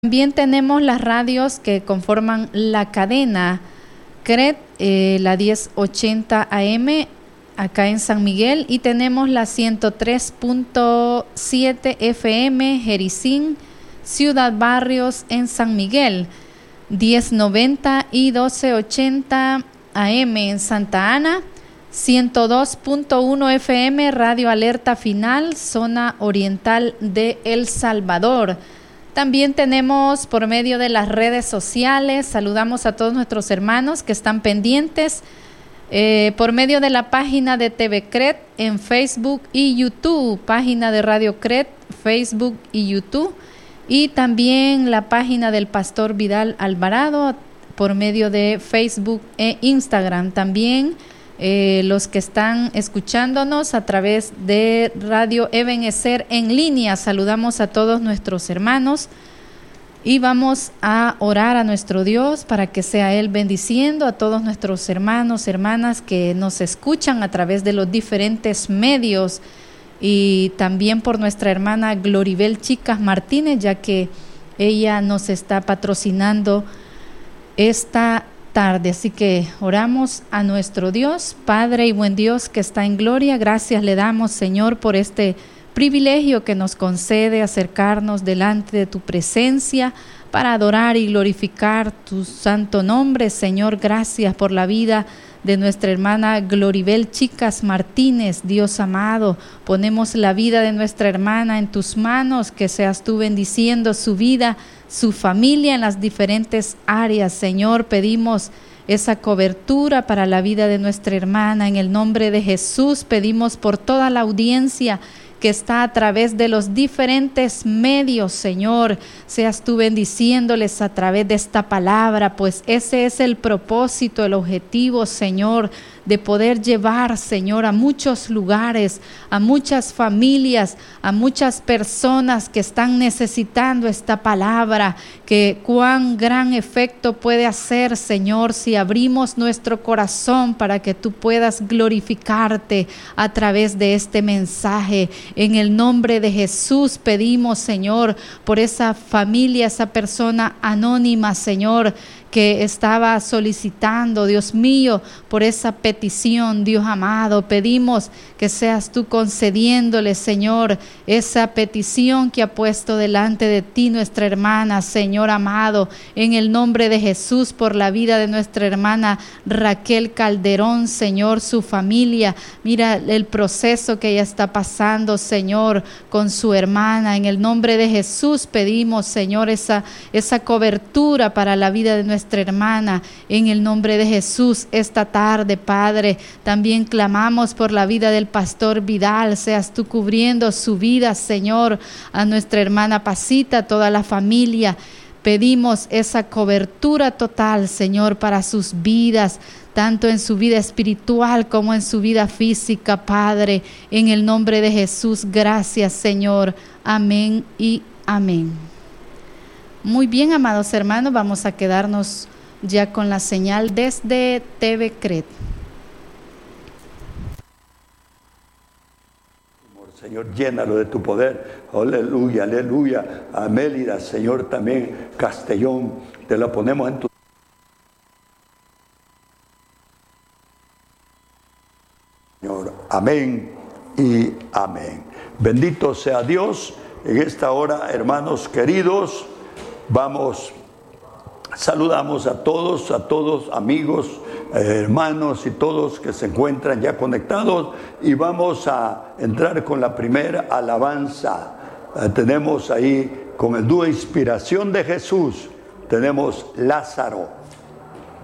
También tenemos las radios que conforman la cadena CRED, la 1080 AM acá en San Miguel, y tenemos la 103.7 FM Jericín, Ciudad Barrios en San Miguel, 1090 y 1280 AM en Santa Ana, 102.1 FM Radio Alerta Final, zona oriental de El Salvador. También tenemos por medio de las redes sociales, saludamos a todos nuestros hermanos que están pendientes por medio de la página de TV CRED en Facebook y YouTube, página de Radio CRED, Facebook y YouTube, y también la página del Pastor Vidal Alvarado por medio de Facebook e Instagram. También los que están escuchándonos a través de Radio Ebenecer en línea, saludamos a todos nuestros hermanos y vamos a orar a nuestro Dios para que sea Él bendiciendo a todos nuestros hermanos, hermanas que nos escuchan a través de los diferentes medios, y también por nuestra hermana Gloribel Chicas Martínez, ya que ella nos está patrocinando esta tarde. Así que oramos a nuestro Dios, Padre y buen Dios que está en gloria. Gracias le damos, Señor, por este privilegio que nos concede acercarnos delante de tu presencia para adorar y glorificar tu santo nombre. Señor, gracias por la vida de nuestra hermana Gloribel Chicas Martínez. Dios amado, ponemos la vida de nuestra hermana en tus manos, que seas tú bendiciendo su vida, su familia en las diferentes áreas. Señor, pedimos esa cobertura para la vida de nuestra hermana. En el nombre de Jesús pedimos por toda la audiencia que está a través de los diferentes medios, Señor, seas tú bendiciéndoles a través de esta palabra, pues ese es el propósito, el objetivo, Señor, de poder llevar, Señor, a muchos lugares, a muchas familias, a muchas personas que están necesitando esta palabra, que cuán gran efecto puede hacer, Señor, si abrimos nuestro corazón para que tú puedas glorificarte a través de este mensaje. En el nombre de Jesús pedimos, Señor, por esa familia, esa persona anónima, Señor, que estaba solicitando, Dios mío, por esa petición, Dios amado, pedimos que seas tú concediéndole, Señor, esa petición que ha puesto delante de ti nuestra hermana, Señor amado, en el nombre de Jesús, por la vida de nuestra hermana Raquel Calderón, Señor, su familia. Mira el proceso que ella está pasando, Señor, con su hermana. En el nombre de Jesús pedimos, Señor, esa cobertura para la vida de nuestra hermana. En el nombre de Jesús, esta tarde, Padre, también clamamos por la vida del Pastor Vidal. Seas tú cubriendo su vida, Señor, a nuestra hermana Pasita, toda la familia. Pedimos esa cobertura total, Señor, para sus vidas, tanto en su vida espiritual como en su vida física, Padre. En el nombre de Jesús, gracias, Señor. Amén y amén. Muy bien, amados hermanos, vamos a quedarnos ya con la señal desde TV CRED. Señor, llénalo de tu poder. Aleluya, aleluya. A Mélida, Señor, también Castellón, te lo ponemos en tu Señor. Amén y amén. Bendito sea Dios. En esta hora, hermanos queridos, saludamos a todos amigos, hermanos y todos que se encuentran ya conectados, y vamos a entrar con la primera alabanza. Tenemos ahí con el dúo Inspiración de Jesús, tenemos Lázaro.